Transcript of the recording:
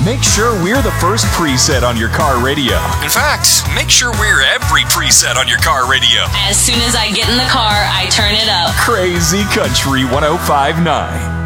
make sure we're the first preset on your car radio. In fact, make sure we're every preset on your car radio. As soon as I get in the car, I turn it up. Crazy Country 105.9.